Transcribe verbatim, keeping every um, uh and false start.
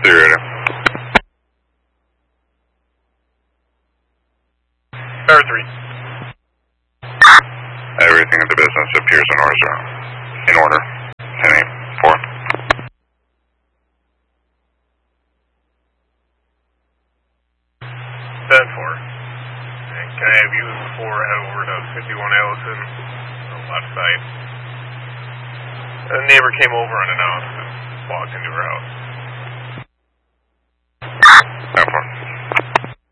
Three radar. Tower three. Everything in the business appears in order. In order. ten eight four. ten four. Can I have you before head over to fifty-one Allison on the left side? A neighbor came over unannounced and walked into her house. ten